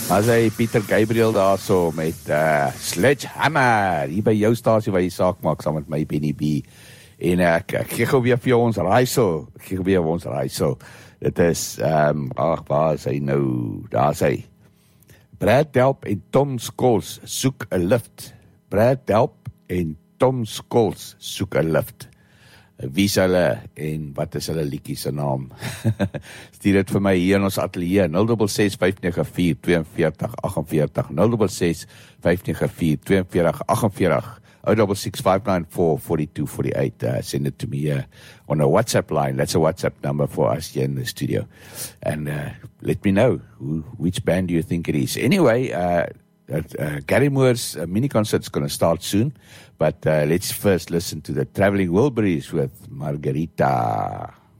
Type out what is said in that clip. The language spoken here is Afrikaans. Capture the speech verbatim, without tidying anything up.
As hy Pieter Gabriel daar so met uh, Sledgehammer, hier by jou stasie waar jy saak maak, saam met my Benny B. En uh, ek, ek gee gou weer vir jou ons raaisel, ek gee gou weer ons raaisel. Dit is, um, ach, waar is hy nou, daar is hy. Brad Delp en Tom Scholes soek 'n lift. Brad Delp en Tom Scholes soek 'n lift. Wie is hulle en wat is hulle liedjie se naam? Stuur dit vir my hier in ons ateljee nul ses ses vyf nege vier twee vier agt vier nul ses ses vyf nege vier twee vier agt vier oh double six five nine four forty two forty eight. Uh, send it to me uh, on a WhatsApp line. That's a WhatsApp number for us here in the studio. And uh, let me know who, which band do you think it is. Anyway, uh, uh, Gary Moore's uh, mini concert is going to start soon. But uh, let's first listen to the Traveling Wilburys with Margarita.